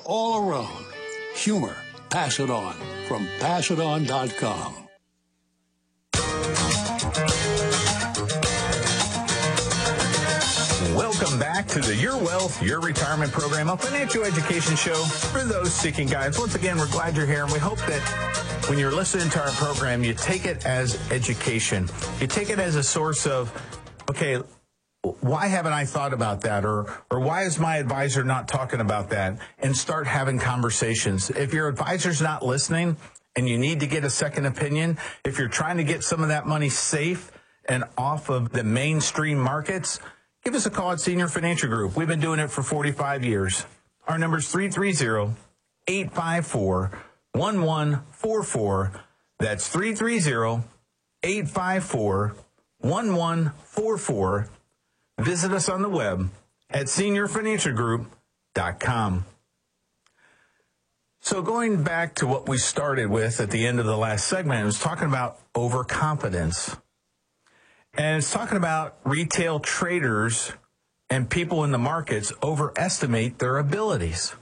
all around. Humor. Pass it on from passiton.com. Welcome back to the Your Wealth, Your Retirement program, a financial education show for those seeking guidance. Once again, we're glad you're here, and we hope that when you're listening to our program, you take it as education. You take it as a source of, okay, why haven't I thought about that? Or why is my advisor not talking about that? And start having conversations. If your advisor's not listening and you need to get a second opinion, if you're trying to get some of that money safe and off of the mainstream markets, give us a call at Senior Financial Group. We've been doing it for 45 years. Our number is 330-854-1144. That's 330-854-1144. Visit us on the web at seniorfinancialgroup.com. So going back to what we started with at the end of the last segment, it was talking about overconfidence. And it's talking about retail traders and people in the markets overestimate their abilities.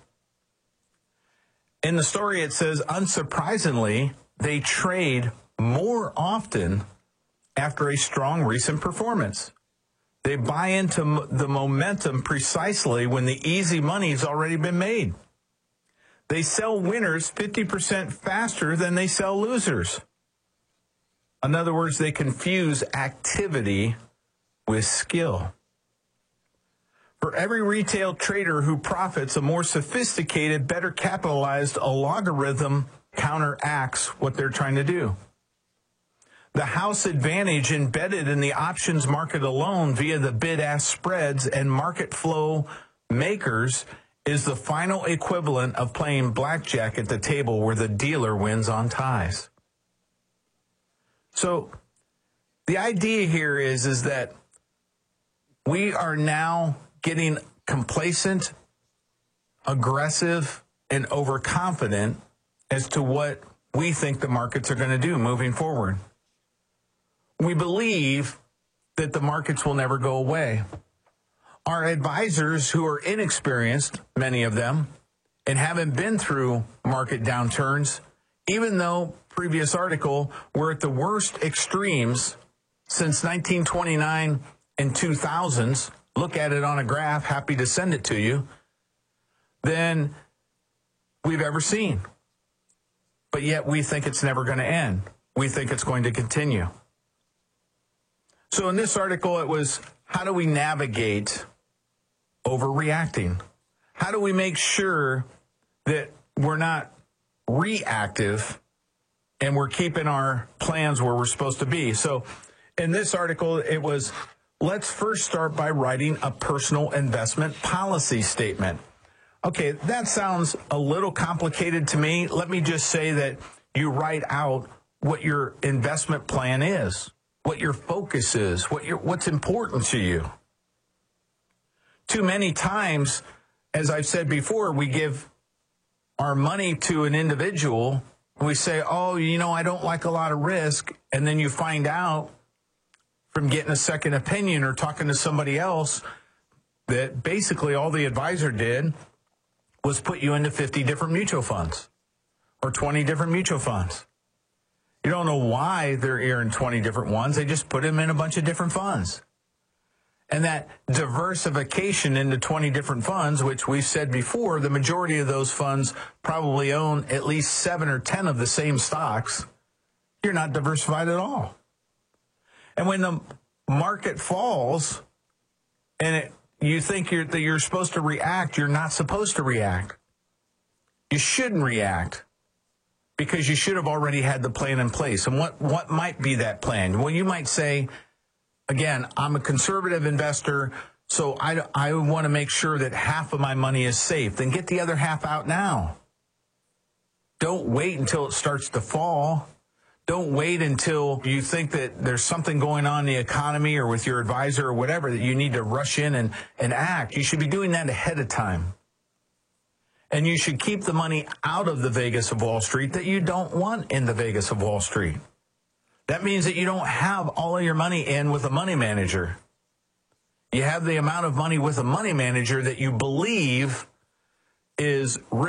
In the story, it says, unsurprisingly, they trade more often after a strong recent performance. They buy into the momentum precisely when the easy money's already been made. They sell winners 50% faster than they sell losers. In other words, they confuse activity with skill. For every retail trader who profits, a more sophisticated, better capitalized algorithm counteracts what they're trying to do. The house advantage embedded in the options market alone via the bid-ask spreads and market flow makers is the final equivalent of playing blackjack at the table where the dealer wins on ties. So the idea here is that we are now getting complacent, aggressive, and overconfident as to what we think the markets are going to do moving forward. We believe that the markets will never go away. Our advisors who are inexperienced, many of them, and haven't been through market downturns, even though previous article, we're at the worst extremes since 1929 and 2000s, look at it on a graph, happy to send it to you, than we've ever seen. But yet we think it's never going to end. We think it's going to continue. So in this article, it was, how do we navigate overreacting? How do we make sure that we're not reactive and we're keeping our plans where we're supposed to be? So in this article, it was, let's first start by writing a personal investment policy statement. Okay, that sounds a little complicated to me. Let me just say that you write out what your investment plan is, what your focus is, what's important to you. Too many times, as I've said before, we give our money to an individual. We say, oh, I don't like a lot of risk. And then you find out from getting a second opinion or talking to somebody else that basically all the advisor did was put you into 50 different mutual funds or 20 different mutual funds. You don't know why they're in 20 different ones. They just put them in a bunch of different funds. And that diversification into 20 different funds, which we've said before, the majority of those funds probably own at least 7 or 10 of the same stocks. You're not diversified at all. And when the market falls and you think that you're supposed to react, you're not supposed to react. You shouldn't react because you should have already had the plan in place. And what might be that plan? Well, you might say, again, I'm a conservative investor, so I want to make sure that half of my money is safe. Then get the other half out now. Don't wait until it starts to fall. Don't wait until you think that there's something going on in the economy or with your advisor or whatever that you need to rush in and act. You should be doing that ahead of time. And you should keep the money out of the Vegas of Wall Street that you don't want in the Vegas of Wall Street. That means that you don't have all of your money in with a money manager. You have the amount of money with a money manager that you believe is